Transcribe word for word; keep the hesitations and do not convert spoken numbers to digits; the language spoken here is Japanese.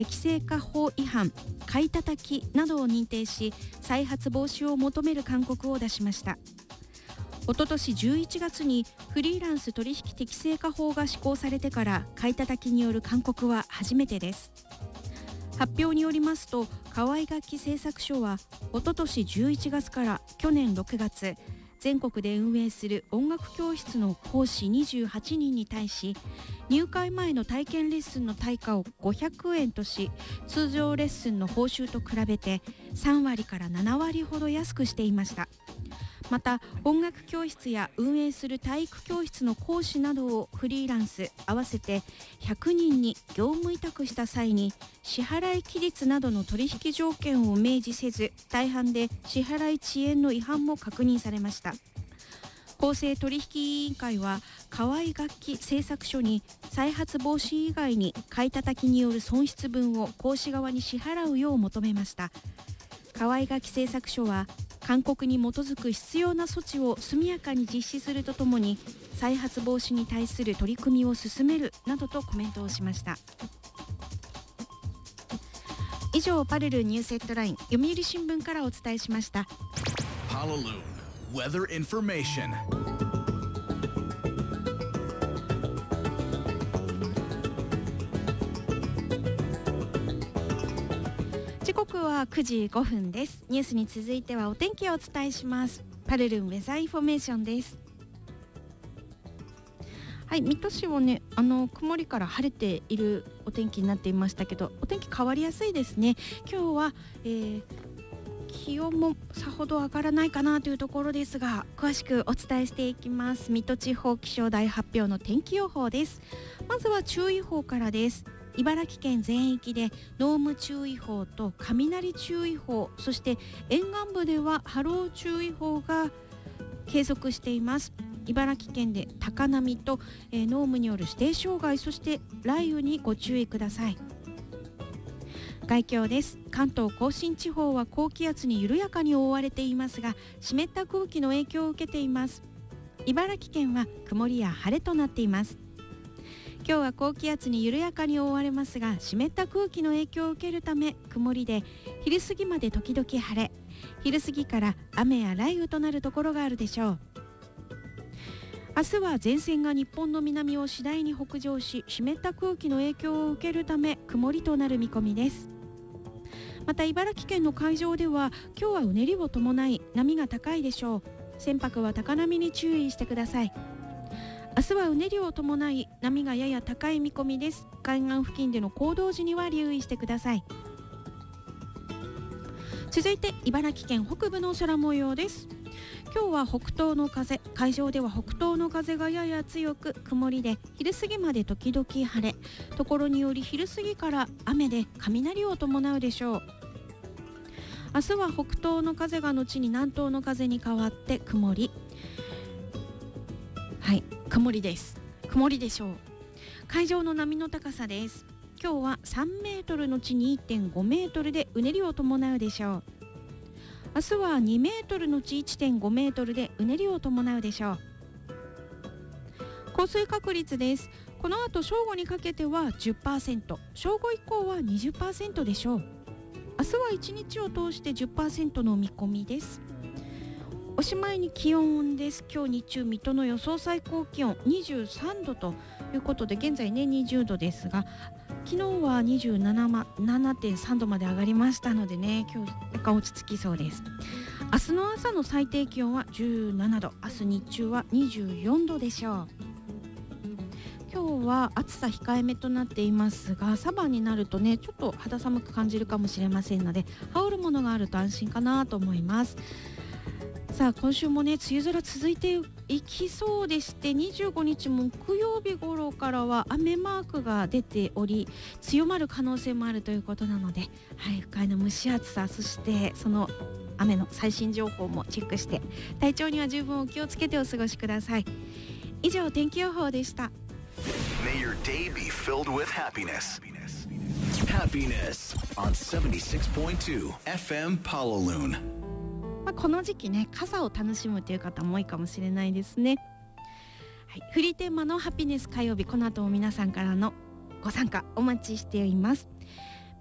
適正化法違反、買い叩きなどを認定し、再発防止を求める勧告を出しました。おととしじゅういちがつにフリーランス取引適正化法が施行されてから買い叩きによる勧告は初めてです。発表によりますと、河合楽器製作所はおととしじゅういちがつから去年ろくがつ、全国で運営する音楽教室の講師にじゅうはちにんに対し、入会前の体験レッスンの対価をごひゃくえんとし、通常レッスンの報酬と比べてさんわりからななわりほど安くしていました。また、音楽教室や運営する体育教室の講師などをフリーランス合わせてひゃくにんに業務委託した際に、支払い期日などの取引条件を明示せず、大半で支払い遅延の違反も確認されました。公正取引委員会は河合楽器製作所に再発防止以外に買い叩きによる損失分を講師側に支払うよう求めました。河合楽器製作所は勧告に基づく必要な措置を速やかに実施するとともに、再発防止に対する取り組みを進めるなどとコメントをしました。以上、パルルニュースヘッドライン、読売新聞からお伝えしました。 パルル Weather Information。 時刻はくじごふんです。ニュースに続いてはお天気をお伝えします。パルルンウェザーインフォメーションです。はい、水戸市はね、あの曇りから晴れているお天気になっていましたけど、お天気変わりやすいですね。今日は、えー、気温もさほど上がらないかなというところですが、詳しくお伝えしていきます。水戸地方気象台発表の天気予報です。まずは注意報からです。茨城県全域で濃霧注意報と雷注意報、そして沿岸部では波浪注意報が継続しています。茨城県で高波と、えー、濃霧による指定障害、そして雷雨にご注意ください。概況です。関東甲信地方は高気圧に緩やかに覆われていますが、湿った空気の影響を受けています。茨城県は曇りや晴れとなっています。今日は高気圧に緩やかに覆われますが、湿った空気の影響を受けるため曇りで、昼過ぎまで時々晴れ、昼過ぎから雨や雷雨となるところがあるでしょう。明日は前線が日本の南を次第に北上し、湿った空気の影響を受けるため曇りとなる見込みです。また茨城県の海上では今日はうねりを伴い波が高いでしょう。船舶は高波に注意してください。明日はうねりを伴い波がやや高い見込みです。海岸付近での行動時には留意してください。続いて茨城県北部の空模様です。今日は北東の風、海上では北東の風がやや強く、曇りで昼過ぎまで時々晴れ、ところにより昼過ぎから雨で雷を伴うでしょう。明日は北東の風が後に南東の風に変わって曇り、はい、曇りです。曇りでしょう。海上の波の高さです。今日はさんメートルのち にてんごメートルでうねりを伴うでしょう。明日はにメートルのち いってんごメートルでうねりを伴うでしょう。降水確率です。この後正午にかけては じゅっパーセント、正午以降は にじゅっパーセント でしょう。明日はいちにちを通して じゅっパーセント の見込みです。おしまいに気温です。今日日中水戸の予想最高気温にじゅうさんどということで、現在ねにじゅうどですが、昨日は にじゅうななてんさんどまで上がりましたのでね、今日なんか落ち着きそうです。明日の朝の最低気温はじゅうななど、明日日中はにじゅうよんどでしょう。今日は暑さ控えめとなっていますが、朝晩になるとねちょっと肌寒く感じるかもしれませんので、羽織るものがあると安心かなと思います。さあ今週もね梅雨空続いていきそうでして、にじゅうごにち木曜日頃からは雨マークが出ており、強まる可能性もあるということなので、はい、不快な蒸し暑さ、そしてその雨の最新情報もチェックして、体調には十分お気をつけてお過ごしください。以上、天気予報でした。 May your day be filled with happiness. Happiness on セブンティシックスポイントツー エフエム Palaloon。 まあ、この時期ね傘を楽しむという方も多いかもしれないですね。はい、フリーテーマのハピネス火曜日、この後も皆さんからのご参加お待ちしています。